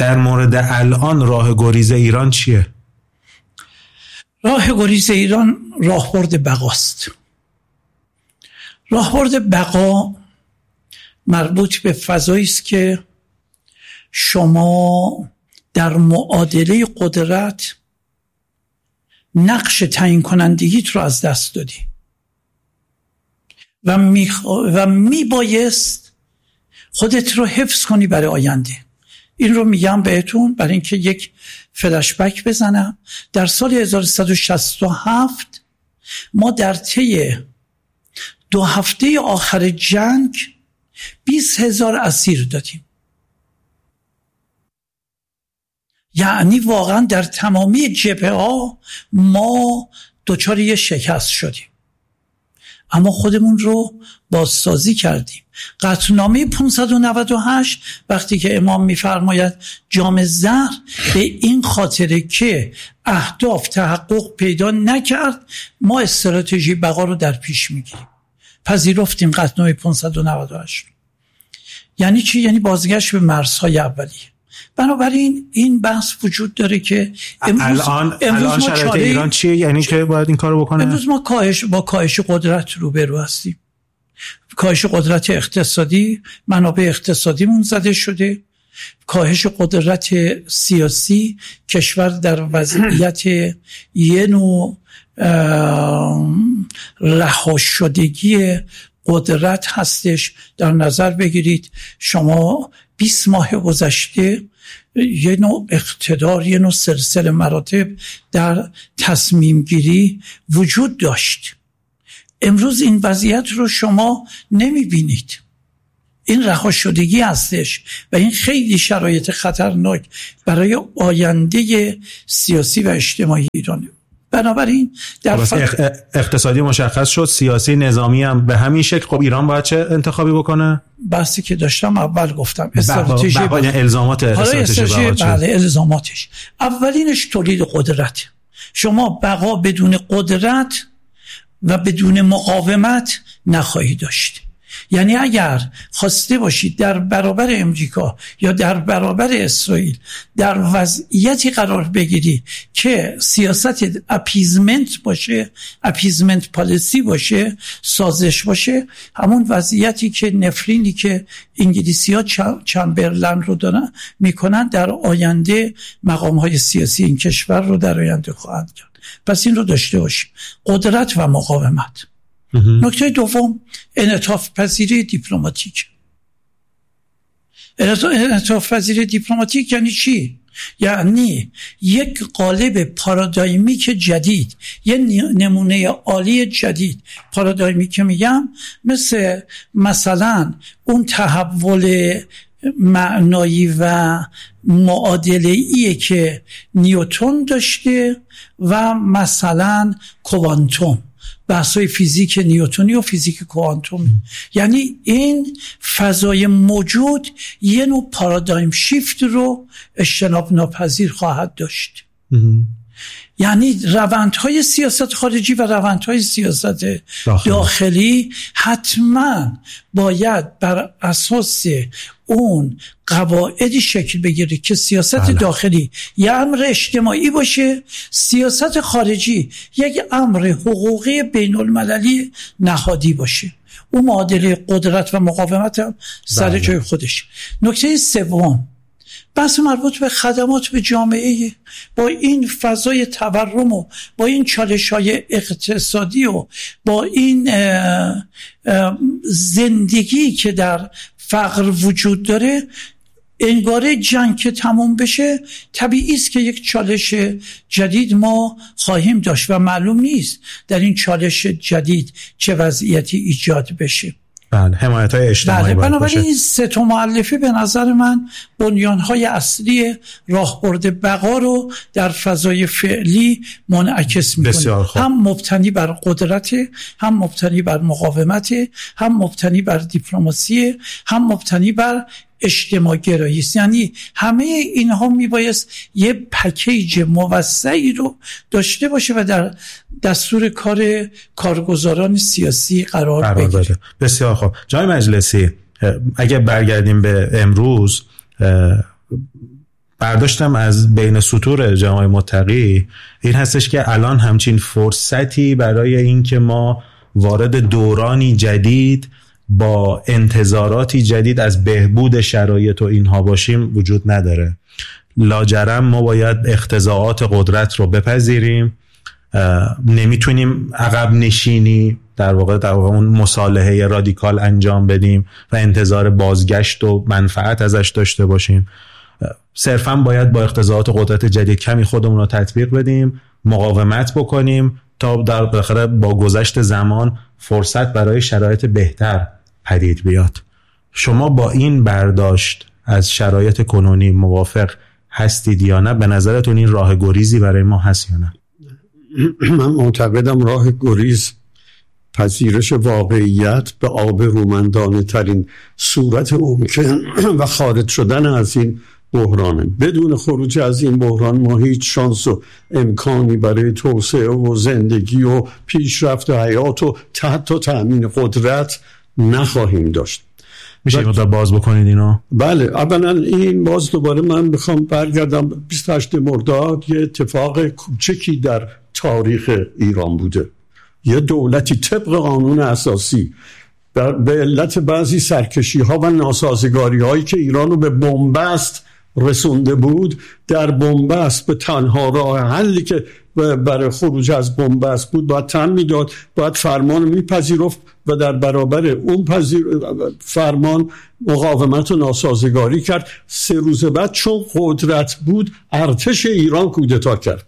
در مورد الان راه گریز ایران چیه؟ راه گریز ایران راهبرد بقاست. راهبرد بقا مربوط به فضایی است که شما در معادله قدرت نقش تعیین کنندگیت رو از دست دادی و میبایست خودت رو حفظ کنی برای آینده. این رو میگم بهتون برای اینکه یک فلشبک بزنم. در سال 1167 ما در طی 2 هفته آخر جنگ 20,000 اسیر دادیم. یعنی واقعا در تمامی جبهه ها ما دچار یه شکست شدیم، اما خودمون رو بازسازی کردیم. قطعنامه 598 وقتی که امام میفرماید جام زهر، به این خاطره که اهداف تحقق پیدا نکرد ما استراتژی بقا رو در پیش میگیریم. پذیرفتیم قطعنامه 598. یعنی چی؟ یعنی بازگشت به مرزهای اولیه. بنابراین این بحث وجود داره که الان شرایط ایران چیه؟ یعنی که باید این کارو بکنه. امروز ما با کاهش قدرت روبرو هستیم. کاهش قدرت اقتصادی، منابع اقتصادیمون زده شده. کاهش قدرت سیاسی، کشور در وضعیت یه نوع رها شدگی قدرت هستش. در نظر بگیرید شما 20 ماه گذشته یه نوع اقتدار، یه نوع سلسله مراتب در تصمیم گیری وجود داشت. امروز این وضعیت رو شما نمی بینید. این رها شدگی هستش و این خیلی شرایط خطرناک برای آینده سیاسی و اجتماعی ایرانه. بنابراین در اقتصادی مشخص شد، سیاسی نظامی هم به همین شکل. خب ایران باید چه انتخابی بکنه؟ بحثی که داشتم اول گفتم استراتژی الزامات استراتژی بله الزاماتش. اولینش تولید قدرت. شما بقا بدون قدرت و بدون مقاومت نخواهی داشت. یعنی اگر خواسته باشید در برابر امریکا یا در برابر اسرائیل در وضعیتی قرار بگیری که سیاست اپیزمنت باشه، اپیزمنت پالیسی باشه، سازش باشه، همون وضعیتی که نفرینی که انگلیسی ها چمبرلند رو دارن میکنن، در آینده مقامهای سیاسی این کشور رو در آینده خواهند کرد. پس این رو داشته باشیم، قدرت و مقاومت. نکته دوم انعطاف پذیری دیپلماتیک. انعطاف پذیری دیپلماتیک یعنی چی؟ یعنی یک قالب پارادایمیک جدید، یه نمونه عالی جدید. پارادایمیک که میگم مثلا اون تحول معنایی و معادله‌ایه که نیوتن داشته و مثلا کوانتوم، بحث‌های فیزیک نیوتنی و فیزیک کوانتومی. یعنی این فضای موجود یه نوع پارادایم شیفت رو اجتناب ناپذیر خواهد داشت. یعنی روندهای سیاست خارجی و روندهای سیاست داخلی حتما باید بر اساس اون قواعدی شکل بگیره که سیاست داخلی یه امر اجتماعی باشه، سیاست خارجی یک امر حقوقی بین المللی نهادی باشه. اون معادله قدرت و مقاومت هم سر جای خودش. نکته سوم بحث مربوط به خدمات به جامعه. با این فضای تورم و با این چالش‌های اقتصادی و با این زندگی که در فقر وجود داره، انگاره جنگ که تموم بشه طبیعی است که یک چالش جدید ما خواهیم داشت و معلوم نیست در این چالش جدید چه وضعیتی ایجاد بشه. بله، حمایت‌های اجتماعی. بنابراین این سه تا مؤلفه به نظر من بنیان‌های اصلی راهبرد بقا رو در فضای فعلی منعکس می‌کنه. هم مبتنی بر قدرت، هم مبتنی بر مقاومت، هم مبتنی بر دیپلماسی، هم مبتنی بر اجتماع گرایی است. یعنی همه اینها میبایست یه پکیج موسعی رو داشته باشه و در دستور کار کارگزاران سیاسی قرار بگیره. بسیار خوب. جناب مجلسی، اگه برگردیم به امروز، برداشتم از بین سطور جامعه متقی این هستش که الان همچین فرصتی برای این که ما وارد دورانی جدید با انتظاراتی جدید از بهبود شرایط و اینها باشیم وجود نداره. لاجرم ما باید اختزاعات قدرت رو بپذیریم، نمیتونیم عقب نشینی در واقع اون مصالحه رادیکال انجام بدیم و انتظار بازگشت و منفعت ازش داشته باشیم. صرفا باید با اختزاعات قدرت جدید کمی خودمون رو تطبیق بدیم، مقاومت بکنیم تا در بالاخره با گذشت زمان فرصت برای شرایط بهتر پدید بیاد. شما با این برداشت از شرایط کنونی موافق هستید یا نه؟ به نظرتون این راه گریزی برای ما هست یا نه؟ من معتقدم راه گریز پذیرش واقعیت به آبرومندانه ترین صورت ممکن و خارج شدن از این بحرانه. بدون خروج از این بحران ما هیچ شانس و امکانی برای توسعه و زندگی و پیشرفت و حیات و حتی تأمین قدرت نخواهیم داشت. میشه مقدار باز بکنید اینو؟ بله، اولا این باز دوباره من میخوام برگردم 28 مرداد یه اتفاق کوچکی در تاریخ ایران بوده. یه دولتی طبق قانون اساسی به علت بعضی سرکشی ها و ناسازگاری هایی که ایران رو به بنبست رسونده بود، در بنبست به تنها راه حلی که برای خروج از بنبست بود باید تن میداد، باید فرمان میپذیرفت و در برابر اون فرمان مقاومت و ناسازگاری کرد. 3 روز بعد چون قدرت بود ارتش ایران کودتا کرد.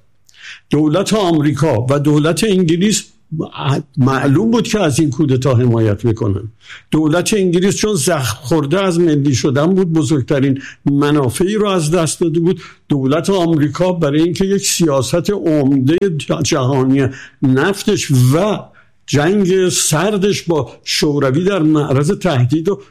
دولت آمریکا و دولت انگلیس معلوم بود که از این کودتا حمایت میکنن. دولت انگلیس چون زخم خورده از ملی شدن بود، بزرگترین منافعی رو از دست داده بود. دولت آمریکا برای اینکه یک سیاست عمده جهانی نفتش و جنگ سردش با شوروی در معرض تهدید و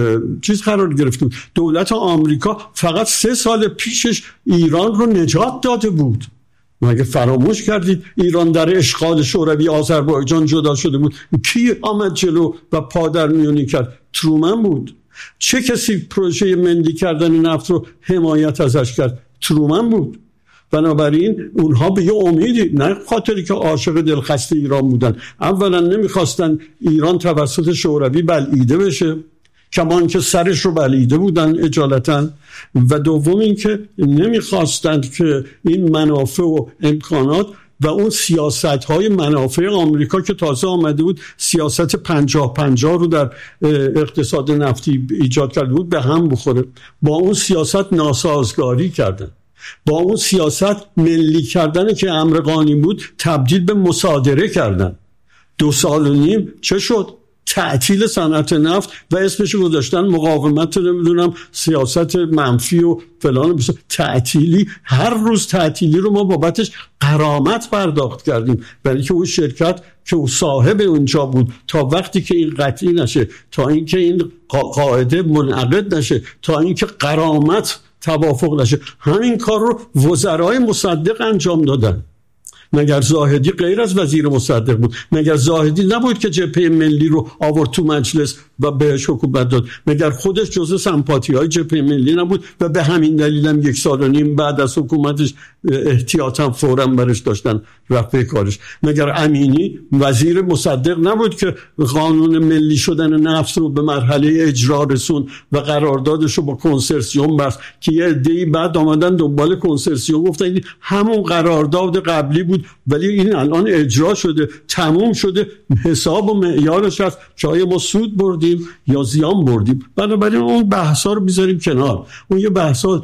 چیز قرار گرفت بود. دولت آمریکا فقط 3 سال پیشش ایران رو نجات داده بود. مگه فراموش کردید ایران در اشغال شوروی آذربایجان جدا شده بود؟ کی آمد جلو و پادرمیونی کرد؟ ترومن بود. چه کسی پروژه ملی کردن نفت رو حمایت ازش کرد؟ ترومن بود. بنابراین اونها به یه امیدی، نه خاطری که عاشق دلخسته ایران بودن، اولا نمیخواستن ایران توسط شوروی بلعیده بشه، کمان که سرش رو بلعیده بودن اجالتا، و دوم این که نمیخواستند که این منافع و امکانات و اون سیاست‌های منافع آمریکا که تازه آمده بود، سیاست 50-50 رو در اقتصاد نفتی ایجاد کرده بود، به هم بخوره. با اون سیاست ناسازگاری کردن. با اون سیاست ملی کردن که امر قانونی بود تبدیل به مصادره کردن. 2.5 سال چه شد؟ تعطیل صنعت نفت و اسمش گذاشتن مقاومت، نمیدونم سیاست منفی و فلان. تعطیلی، هر روز تعطیلی رو ما بابتش غرامت پرداخت کردیم، برای که اون شرکت که اون صاحب اونجا بود تا وقتی که این قطعی نشه، تا اینکه این قاعده منعقد نشه، تا اینکه غرامت توافق نشه، همین کار رو وزرای مصدق انجام دادن. مگر زاهدی غیر از وزیر مصدق بود؟ مگر زاهدی نبود که جبهه ملی رو آورد تو مجلس و بهش حکومت داد؟ مگر خودش جزء سمپاتی های جبهه ملی نبود و به همین دلیل هم 1.5 سال بعد از حکومتش احتیاطاً فوراً برش داشتن رفع کارش؟ مگر امینی وزیر مصدق نبود که قانون ملی شدن نفت رو به مرحله اجرا رسون و قراردادش رو با کنسرسیوم بست که یه عده‌ای بعد آمدن دنبال کنسرسیوم گفتن همون قرارداد قبلی بود ولی این الان اجرا شده، تموم شده، حساب و معیارش هست که آیا ما سود بردیم یا زیان بردیم. بنابراین اون بحثا رو بذاریم کنار. اون یه بحثا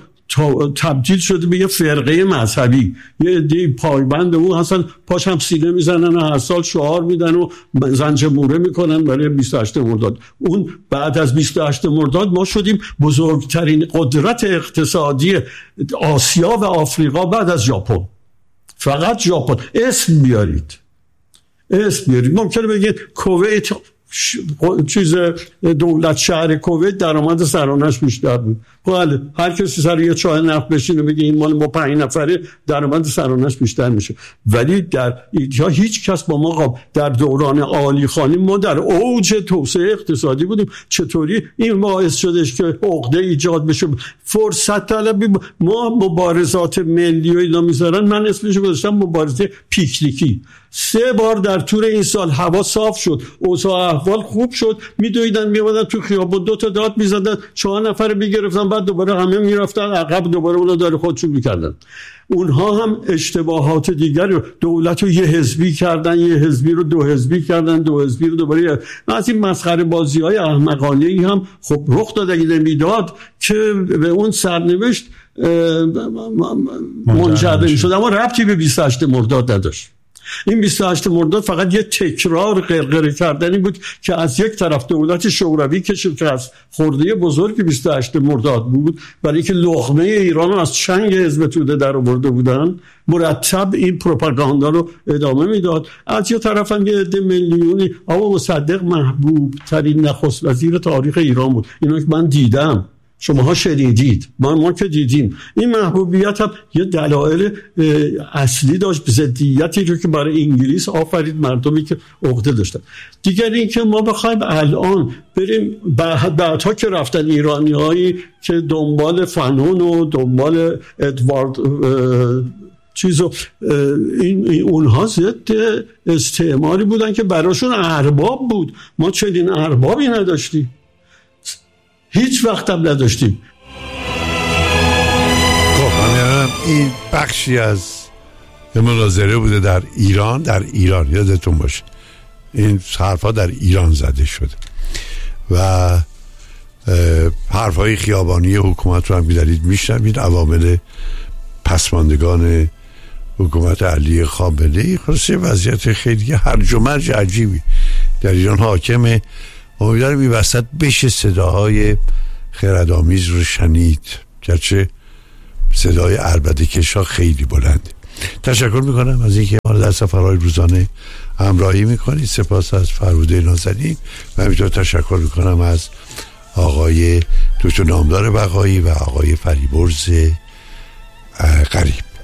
تبدیل شده به یه فرقه مذهبی، یه عده پایبند اون هستن، پاش هم سینه میزنن و هر سال شعار میدن و زنجموره میکنن برای 28 مرداد. اون بعد از 28 مرداد ما شدیم بزرگترین قدرت اقتصادی آسیا و آفریقا بعد از ژاپن. فقط ژاپن. اسم بیارید. ممکنه بگید کویت چیز دولت شهر کویت درآمد سرانش بیشتر بود. بله هر کسی سر یه چاه نفت بشینه بگه این مال ما 5 نفره، درآمد سرانش بیشتر میشه. ولی در اینجا هیچ کس با ما در دوران عالی خانی ما در اوج توسعه اقتصادی بودیم. چطوری این باعث شدش که عقده ایجاد بشه؟ فرصت طلبی. ما مبارزات ملی و اینا میذارن، من اسمش گذاشتم مبارزه پیکنیکی. 3 بار در طول این سال هوا صاف شد، اوضاع احوال خوب شد، میدویدن میومدن تو خیابون 2 تا داد میزدن، 4 نفر میگرفتن، بعد دوباره همه میرفتن عقب، دوباره اونا داره خودشون میکردن. اونها هم اشتباهات دیگر رو، دولت رو 1 حزبی کردن، 1 حزبی رو 2 حزبی کردن، 2 حزبی رو دوباره. از این مسخره بازی های احمقانه ای هم خب رخ داد. اگه نمیداد که به اون سرنوشت منجر میشد. اما ربطی به 28 مرداد نداشت. این 28 مرداد فقط یه تکرار غرغره کردنی بود که از یک طرف دولت شوروی که شکست خورده بزرگ 28 مرداد بود، برای که لقمه ایران رو از چنگ حزب توده در آورده بودن، مرتب این پروپاگاندا رو ادامه میداد. از یه طرف هم یه عده میلیونی آقا مصدق محبوب ترین نخست وزیر تاریخ ایران بود. اینو که من دیدم، شماها شنیدید، ما که دیدیم. این محبوبیت هم یه دلایل اصلی داشت، ضدیتی رو که برای انگلیس آفرید، مردمی که عقده داشتن. دیگر این که ما بخوایم الان بریم بعدها که رفتن ایرانیایی که دنبال فنون و دنبال ادوارد چیزو، اونها ضد استعماری بودن که براشون ارباب بود. ما چنین اربابی نداشتیم، هیچ وقت هم نداشتیم. خب من این بخشی از مناظره بوده در ایران یادتون باشه این حرفا در ایران زده شده و حرفای خیابانی حکومت رو هم بیدارید میشنوید. عوامل پسماندگان حکومت علی خامنه‌ای خلاصه وضعیت خیلی هرج و مرج عجیبی در ایران حاکمه. امیدوارم این وسط بشه صداهای خردآمیز رو شنید، گرچه صدای عربده کشا خیلی بلنده. تشکر میکنم از اینکه ما در سفرهای روزانه همراهی میکنید. سپاس از فربوده نازنین و همینطور تشکر میکنم از آقای دکتر نامدار بقایی و آقای فریبرز غریب.